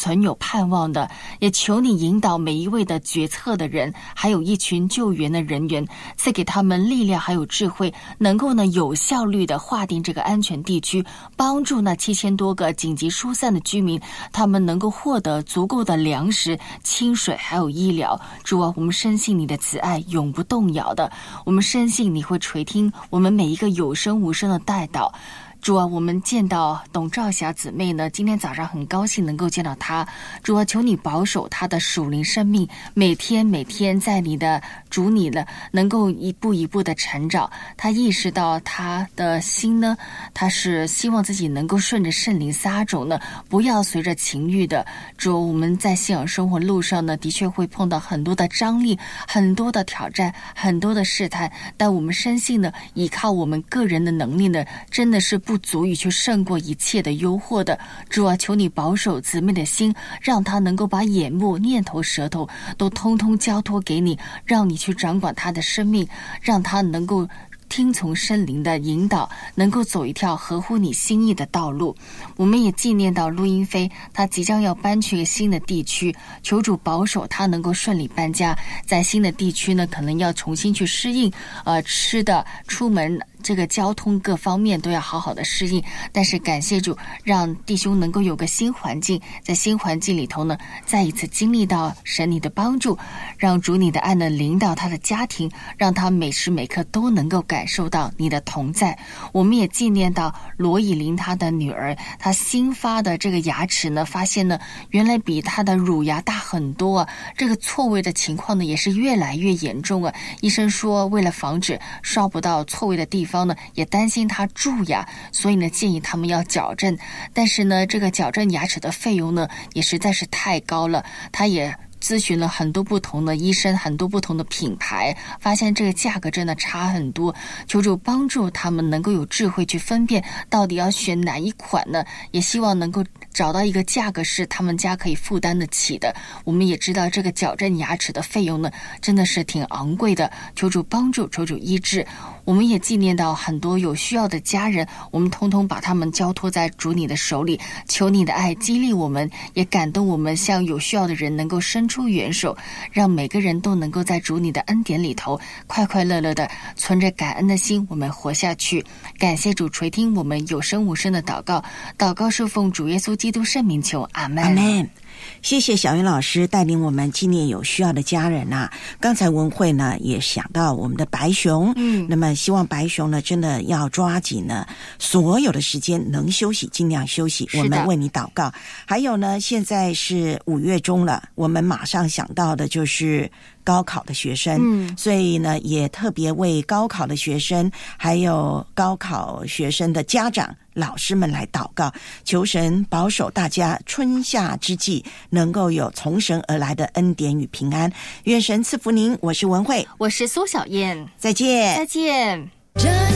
存有盼望的，也求你引导每一位的决策的人，还有一群救援的人员，赐给他们力量还有智慧，能够呢有效率的划定这个安全地区，帮助那7000多个紧急疏散的居民，他们能够获得足够的粮食、清水还有医疗。主啊，我们深信你的慈爱永不动摇的，我们深信你会垂听我们每一个有声无声的代祷。主啊，我们见到董兆霞姊妹呢，今天早上很高兴能够见到她。主啊，求你保守她的属灵生命，每天在你的主你呢，能够一步一步的成长。她意识到她的心呢，她是希望自己能够顺着圣灵撒种呢，不要随着情欲的。主啊，我们在信仰生活路上呢，的确会碰到很多的张力，很多的挑战，很多的试探，但我们深信呢，依靠我们个人的能力呢，真的是不足以去胜过一切的诱惑的。主啊，求你保守姊妹的心，让她能够把眼目、念头、舌头都通通交托给你，让你去掌管她的生命，让她能够听从圣灵的引导，能够走一条合乎你心意的道路。我们也纪念到陆英飞，他即将要搬去一个新的地区，求主保守他能够顺利搬家。在新的地区呢，可能要重新去适应，吃的、出门这个交通各方面都要好好的适应。但是感谢主，让弟兄能够有个新环境，在新环境里头呢，再一次经历到神你的帮助，让主你的爱呢临到他的家庭，让他每时每刻都能够感受到你的同在。我们也纪念到罗以琳她的女儿，她新发的这个牙齿呢，发现呢原来比她的乳牙大很多啊，这个错位的情况呢也是越来越严重啊。医生说为了防止刷不到错位的地方呢，也担心她蛀牙，所以呢建议他们要矫正。但是呢这个矫正牙齿的费用呢也实在是太高了，她也咨询了很多不同的医生，很多不同的品牌，发现这个价格真的差很多。求主帮助他们能够有智慧去分辨到底要选哪一款呢，也希望能够找到一个价格是他们家可以负担得起的。我们也知道这个矫正牙齿的费用呢真的是挺昂贵的，求主帮助，求主医治。我们也纪念到很多有需要的家人，我们通通把他们交托在主你的手里，求你的爱激励我们，也感动我们，向有需要的人能够伸出援手，让每个人都能够在主你的恩典里头快快乐乐的存着感恩的心，我们活下去。感谢主垂听我们有声无声的祷告，祷告是奉主耶稣基督圣名求，阿们，阿们。 谢谢小云老师带领我们纪念有需要的家人啊。刚才文慧呢也想到我们的白熊，那么希望白熊呢真的要抓紧呢所有的时间能休息尽量休息，我们为你祷告。还有呢现在是5月中了，我们马上想到的就是高考的学生，所以呢也特别为高考的学生还有高考学生的家长老师们来祷告，求神保守大家春夏之际能够有从神而来的恩典与平安。愿神赐福您，我是文慧， 我是苏小燕， 再见， 再见。